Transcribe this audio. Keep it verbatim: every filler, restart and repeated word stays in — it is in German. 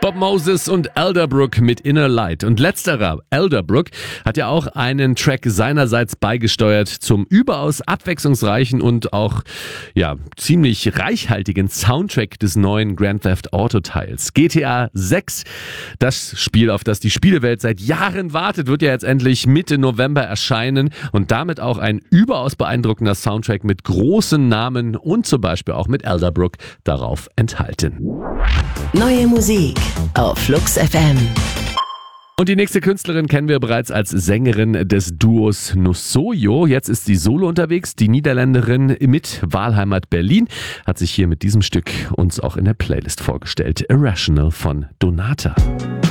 Bob Moses und Elderbrook mit Inner Light. Und letzterer, Elderbrook, hat ja auch einen Track seinerseits beigesteuert zum überaus abwechslungsreichen und auch ja ziemlich reichhaltigen Soundtrack des neuen Grand Theft Auto Teils. G T A sechs, das Spiel, auf das die Spielewelt seit Jahren wartet, wird ja jetzt endlich Mitte November erscheinen und damit auch ein überaus beeindruckender Soundtrack mit großen Namen und zum Beispiel auch mit Elderbrook darauf enthalten. Neue Musik auf Flux F M. Und die nächste Künstlerin kennen wir bereits als Sängerin des Duos Nussoyo. Jetzt ist sie solo unterwegs. Die Niederländerin mit Wahlheimat Berlin hat sich hier mit diesem Stück uns auch in der Playlist vorgestellt. Irrational von Donata.